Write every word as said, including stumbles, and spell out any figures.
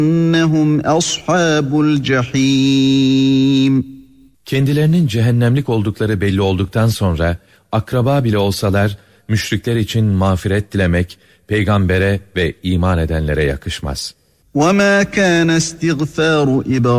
إنهم أصحاب الجحيم. Kendilerinin cehennemlik oldukları belli olduktan sonra akraba bile olsalar müşrikler için mağfiret dilemek peygambere ve iman edenlere yakışmaz. وَمَا كَانَ اسْتِغْفَارُ